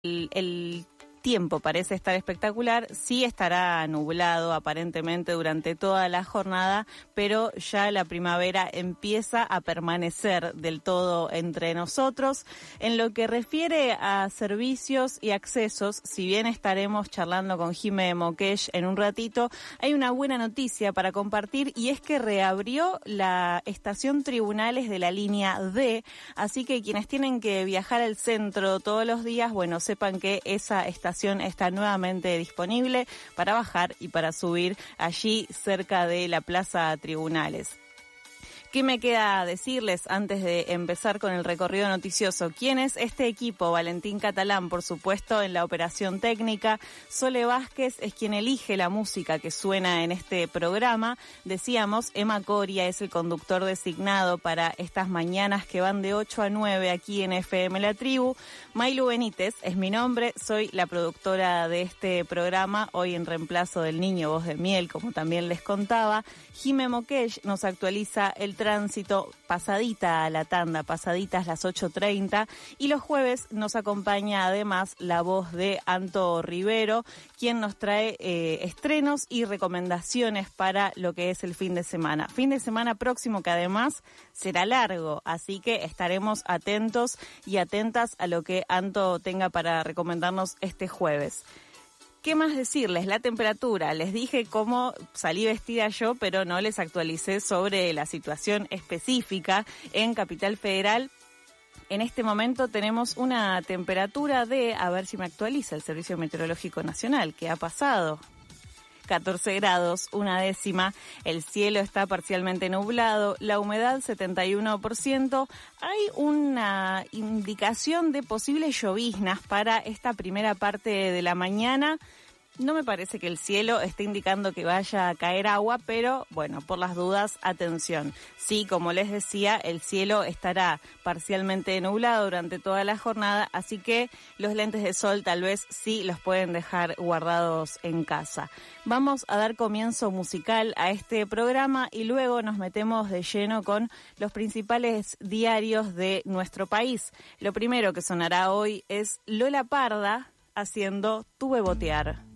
el tiempo parece estar espectacular, sí estará nublado aparentemente durante toda la jornada, pero ya la primavera empieza a permanecer del todo entre nosotros. En lo que refiere a servicios y accesos, si bien estaremos charlando con Jime Mokesh en un ratito, hay una buena noticia para compartir y es que reabrió la estación Tribunales de la línea D, así que quienes tienen que viajar al centro todos los días, bueno, sepan que esa estación está nuevamente disponible para bajar y para subir allí cerca de la Plaza Tribunales. ¿Qué me queda decirles antes de empezar con el recorrido noticioso? ¿Quién es este equipo? Valentín Catalán, por supuesto, en la operación técnica. Sole Vázquez es quien elige la música que suena en este programa. Decíamos, Emma Coria es el conductor designado para estas mañanas que van de 8 a 9 aquí en FM La Tribu. Mailu Benítez es mi nombre, soy la productora de este programa, hoy en reemplazo del niño Voz de Miel, como también les contaba. Jime Mokesh nos actualiza el tránsito pasadita a la tanda, pasaditas las 8:30, y los jueves nos acompaña además la voz de Anto Rivero, quien nos trae estrenos y recomendaciones para lo que es el fin de semana. Fin de semana próximo que además será largo, así que estaremos atentos y atentas a lo que Anto tenga para recomendarnos este jueves. ¿Qué más decirles? La temperatura. Les dije cómo salí vestida yo, pero no les actualicé sobre la situación específica en Capital Federal. En este momento tenemos una temperatura de, a ver si me actualiza el Servicio Meteorológico Nacional, ¿qué ha pasado? 14 grados, 1/10, el cielo está parcialmente nublado, la humedad 71%, hay una indicación de posibles lloviznas para esta primera parte de la mañana. No me parece que el cielo esté indicando que vaya a caer agua, pero bueno, por las dudas, atención. Sí, como les decía, el cielo estará parcialmente nublado durante toda la jornada, así que los lentes de sol tal vez sí los pueden dejar guardados en casa. Vamos a dar comienzo musical a este programa y luego nos metemos de lleno con los principales diarios de nuestro país. Lo primero que sonará hoy es Lola Parda haciendo Tu Bebotear.